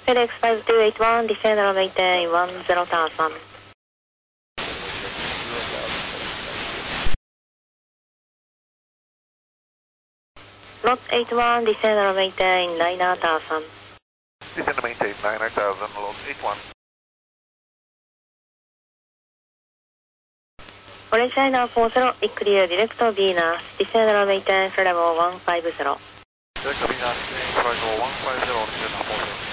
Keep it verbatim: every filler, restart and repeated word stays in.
FedEx five two eight one, descend and maintain one zero thousand. Lot eight one, descend and maintain nine thousand. Descend and maintain nine thousand, lot eight one. Orange China four zero, be clear, direct Venus, descend and maintain flight level one five zero. Direct Venus, flight level one five zero, descend and maintain.